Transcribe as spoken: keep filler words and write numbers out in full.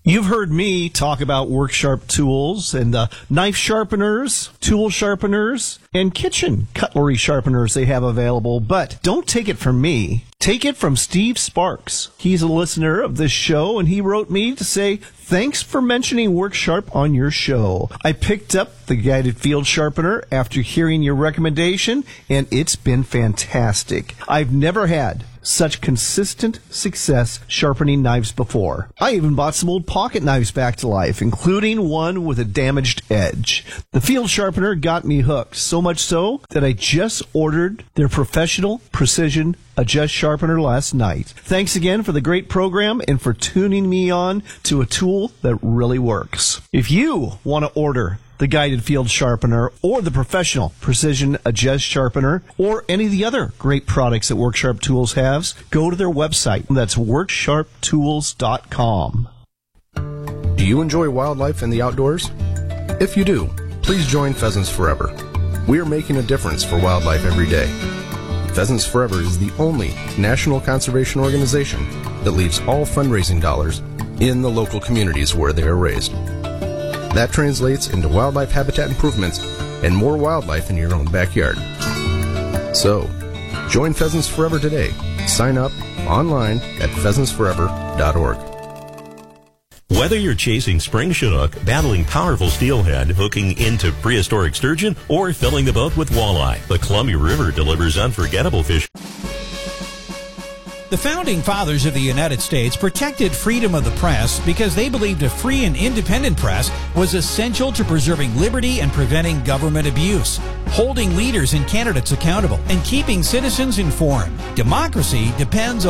You've heard me talk about WorkSharp tools and uh, knife sharpeners, tool sharpeners, and kitchen cutlery sharpeners they have available, but don't take it from me. Take it from Steve Sparks. He's a listener of this show, and he wrote me to say, thanks for mentioning WorkSharp on your show. I picked up the guided field sharpener after hearing your recommendation, and it's been fantastic. I've never had such consistent success sharpening knives before. I even bought some old pocket knives back to life, including one with a damaged edge. The field sharpener got me hooked, so much so that I just ordered their professional precision Adjust Sharpener last night. Thanks again for the great program and for tuning me on to a tool that really works. If you want to order the guided field sharpener or the professional precision adjust sharpener or any of the other great products that WorkSharp Tools has, go to their website. That's work sharp tools dot com. Do you enjoy wildlife and the outdoors? If you do, please join Pheasants Forever. We are making a difference for wildlife every day. Pheasants Forever is the only national conservation organization that leaves all fundraising dollars in the local communities where they are raised. That translates into wildlife habitat improvements and more wildlife in your own backyard. So, join Pheasants Forever today. Sign up online at pheasants forever dot org. Whether you're chasing spring chinook, battling powerful steelhead, hooking into prehistoric sturgeon, or filling the boat with walleye, the Columbia River delivers unforgettable fish. The Founding Fathers of the United States protected freedom of the press because they believed a free and independent press was essential to preserving liberty and preventing government abuse, holding leaders and candidates accountable, and keeping citizens informed. Democracy depends on